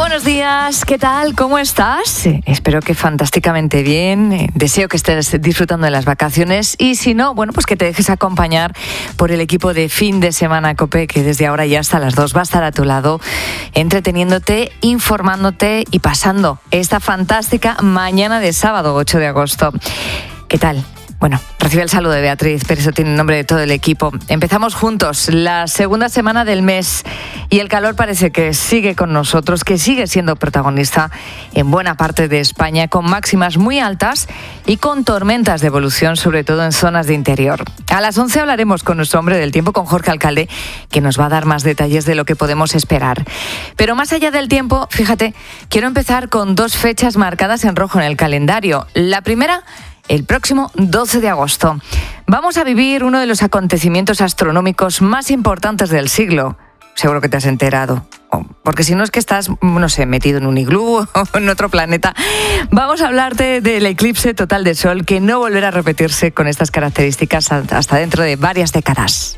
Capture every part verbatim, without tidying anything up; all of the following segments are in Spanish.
buenos días, ¿qué tal? ¿Cómo estás? Eh, espero que fantásticamente bien. Eh, deseo que estés disfrutando de las vacaciones y si no, bueno, pues que te dejes acompañar por el equipo de fin de semana COPE, que desde ahora ya hasta las dos va a estar a tu lado, entreteniéndote, informándote y pasando esta fantástica mañana de sábado ocho de agosto. ¿Qué tal? Bueno, recibe el saludo de Beatriz Pérez-Otín en nombre de todo el equipo. Empezamos juntos la segunda semana del mes y el calor parece que sigue con nosotros, que sigue siendo protagonista en buena parte de España, con máximas muy altas y con tormentas de evolución, sobre todo en zonas de interior. A las once hablaremos con nuestro hombre del tiempo, con Jorge Alcalde, que nos va a dar más detalles de lo que podemos esperar. Pero más allá del tiempo, fíjate, quiero empezar con dos fechas marcadas en rojo en el calendario. La primera, el próximo doce de agosto. Vamos a vivir uno de los acontecimientos astronómicos más importantes del siglo. Seguro que te has enterado. Porque si no es que estás, no sé, metido en un iglú o en otro planeta. Vamos a hablarte del eclipse total de Sol, que no volverá a repetirse con estas características hasta dentro de varias décadas.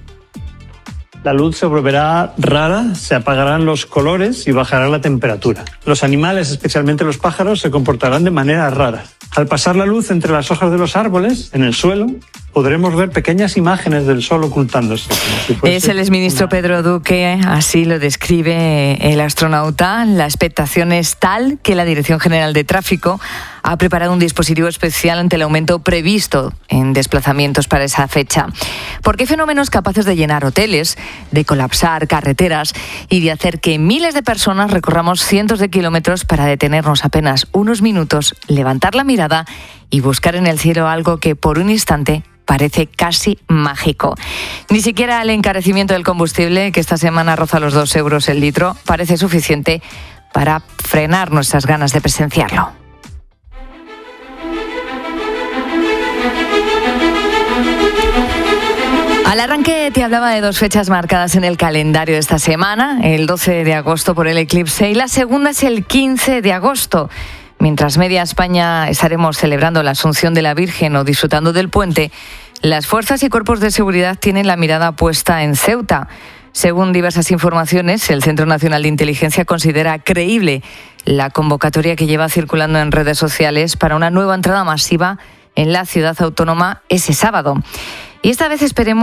La luz se volverá rara, se apagarán los colores y bajará la temperatura. Los animales, especialmente los pájaros, se comportarán de manera rara. Al pasar la luz entre las hojas de los árboles, en el suelo, podremos ver pequeñas imágenes del sol ocultándose. Como si es el exministro una... Pedro Duque, así lo describe el astronauta. La expectación es tal que la Dirección General de Tráfico ha preparado un dispositivo especial ante el aumento previsto en desplazamientos para esa fecha. Porque hay fenómenos capaces de llenar hoteles, de colapsar carreteras y de hacer que miles de personas recorramos cientos de kilómetros para detenernos apenas unos minutos, levantar la mirada y buscar en el cielo algo que por un instante parece casi mágico. Ni siquiera el encarecimiento del combustible, que esta semana roza los dos euros el litro, parece suficiente para frenar nuestras ganas de presenciarlo. Al arranque te hablaba de dos fechas marcadas en el calendario de esta semana, el doce de agosto por el eclipse y la segunda es el quince de agosto. Mientras media España estaremos celebrando la Asunción de la Virgen o disfrutando del puente, las fuerzas y cuerpos de seguridad tienen la mirada puesta en Ceuta. Según diversas informaciones, el Centro Nacional de Inteligencia considera creíble la convocatoria que lleva circulando en redes sociales para una nueva entrada masiva en la ciudad autónoma ese sábado. Y esta vez esperemos